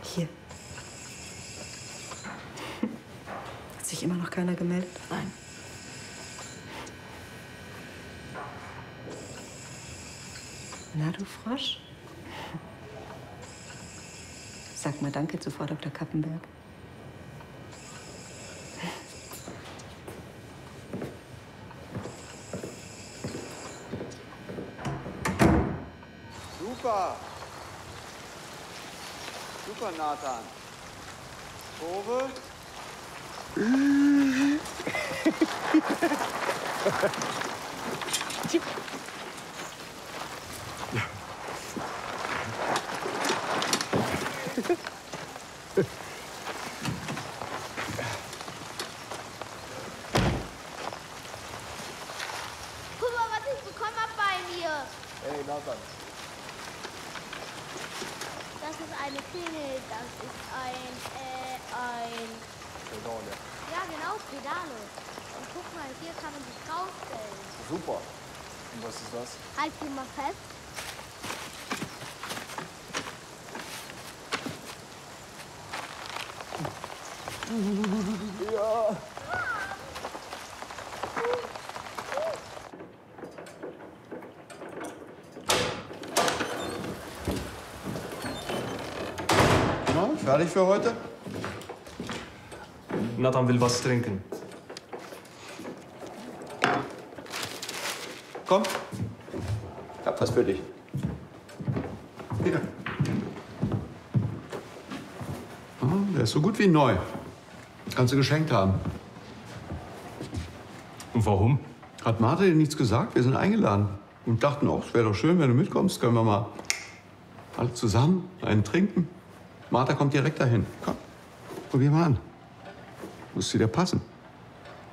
Hier. Hat sich immer noch keiner gemeldet? Nein. Na, du Frosch? Sag mal danke zu Frau Dr. Kappenberg. Super. Super, Nathan. Probe. Guck mal, was ich bekommen habe bei mir. Hey, Nathan. Das ist eine Klingel, das ist ein... Pedale. Ja, genau, Pedale. Und guck mal, hier kann man sich draufstellen. Super. Und was ist das? Halt hier mal fest. Ja. Na, fertig für heute? Nathan will was trinken. Komm. Ich hab was für dich. Hier. Ah, der ist so gut wie neu. Kannst du geschenkt haben. Und warum? Hat Martha dir nichts gesagt? Wir sind eingeladen. Und dachten auch, es wäre doch schön, wenn du mitkommst. Können wir mal alle zusammen einen trinken? Martha kommt direkt dahin. Komm, probier mal an. Muss sie dir passen.